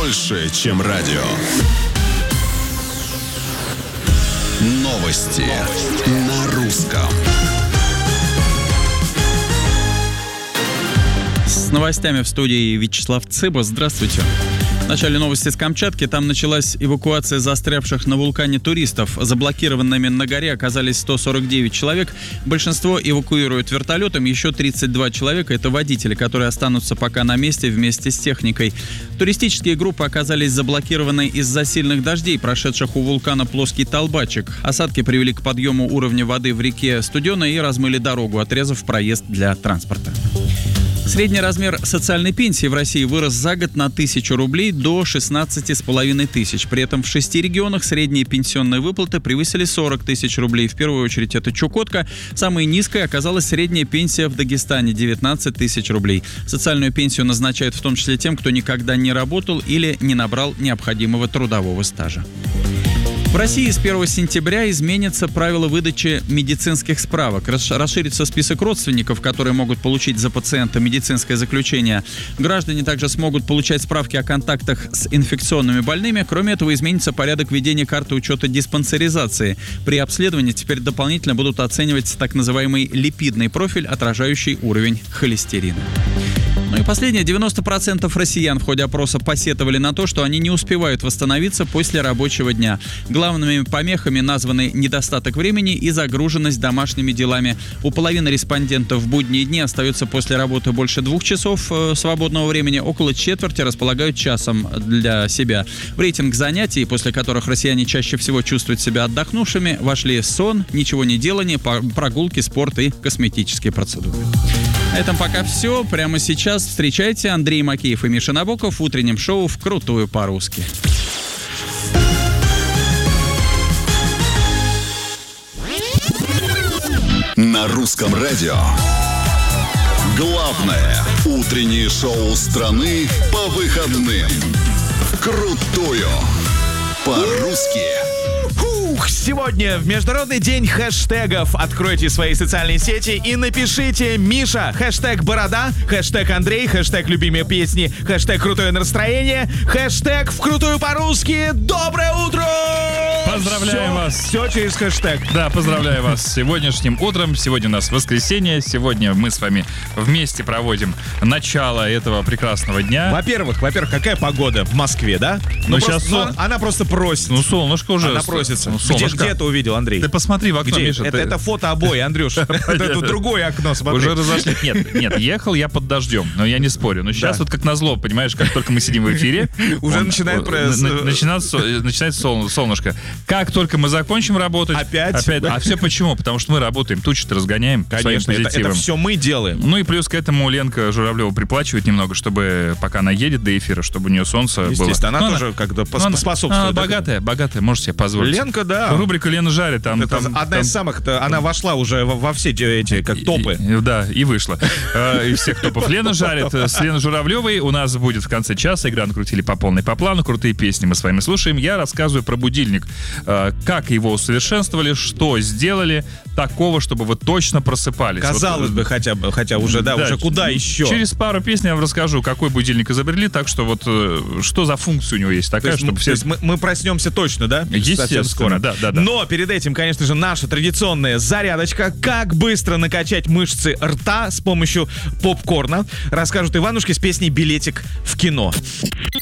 больше, чем радио. Новости на русском. С новостями в студии Вячеслав Цыба. Здравствуйте. В начале новости с Камчатки. Там началась эвакуация застрявших на вулкане туристов. Заблокированными на горе оказались 149 человек. Большинство эвакуируют вертолетом. Еще 32 человека — это водители, которые останутся пока на месте вместе с техникой. Туристические группы оказались заблокированы из-за сильных дождей, прошедших у вулкана Плоский Толбачик. Осадки привели к подъему уровня воды в реке Студеной и размыли дорогу, отрезав проезд для транспорта. Средний размер социальной пенсии в России вырос за год на 1000 рублей до 16,5 тысяч. При этом в 6 регионах средние пенсионные выплаты превысили 40 тысяч рублей. В первую очередь это Чукотка. Самой низкой оказалась средняя пенсия в Дагестане — 19 тысяч рублей. Социальную пенсию назначают в том числе тем, кто никогда не работал или не набрал необходимого трудового стажа. В России с 1 сентября изменятся правила выдачи медицинских справок. Расширится список родственников, которые могут получить за пациента медицинское заключение. Граждане также смогут получать справки о контактах с инфекционными больными. Кроме этого, изменится порядок ведения карты учета диспансеризации. При обследовании теперь дополнительно будут оценивать так называемый липидный профиль, отражающий уровень холестерина. Ну и последнее. 90% россиян в ходе опроса посетовали на то, что они не успевают восстановиться после рабочего дня. Главными помехами названы недостаток времени и загруженность домашними делами. У половины респондентов в будние дни остается после работы больше 2 часов свободного времени. Около четверти располагают часом для себя. В рейтинг занятий, после которых россияне чаще всего чувствуют себя отдохнувшими, вошли сон, ничего не делание, прогулки, спорт и косметические процедуры. На этом пока все. Прямо сейчас встречайте Андрей Макеев и Миша Набоков в утреннем шоу «Вкрутую по-русски». На русском радио. Главное утреннее шоу страны по выходным. «Вкрутую по-русски». Сегодня в Международный день хэштегов. Откройте свои социальные сети и напишите: Миша, хэштег борода, хэштег Андрей, хэштег любимые песни, хэштег крутое настроение, хэштег вкрутую по-русски. Доброе утро! Поздравляем вас. Все через хэштег. Да, поздравляю вас с сегодняшним утром. Сегодня у нас воскресенье. Сегодня мы с вами вместе проводим начало этого прекрасного дня. Во-первых, какая погода в Москве, да? Она просто просит. Ну, солнышко уже. Она просится. Солнышко. Где ты увидел, Андрей? Ты посмотри в окно, Где? Миша. Это фотообои, Андрюш. Это другое окно, смотри. Уже разошли. Нет, ехал я под дождем, но я не спорю. Но сейчас вот как назло, понимаешь, как только мы сидим в эфире, уже начинает солнышко. Как только мы закончим работать... Опять. А все почему? Потому что мы работаем, тучи-то разгоняем. Конечно, это все мы делаем. Ну и плюс к этому Ленка Журавлева приплачивает немного, чтобы пока она едет до эфира, чтобы у нее солнце было. Естественно, она тоже как-то способствует. Она богатая, можете себе позволить. Ленка, да. Рубрика «Лена жарит». Это одна из самых, она вошла уже во все эти как топы. Да, и вышла. Из всех топов Лена жарит. С Леной Журавлевой у нас будет в конце часа игра «Накрутили по полной по плану». Крутые песни мы с вами слушаем. Я рассказываю про будильник. Как его усовершенствовали, что сделали такого, чтобы вы точно просыпались. Казалось бы, хотя уже, да, уже куда еще? Через пару песен я вам расскажу, какой будильник изобрели, так что вот что за функция у него есть такая, чтобы все... То есть мы проснемся точно, да? Естественно, скоро. Да. Но перед этим, конечно же, наша традиционная зарядочка. Как быстро накачать мышцы рта с помощью попкорна, расскажут Иванушки с песней «Билетик в кино».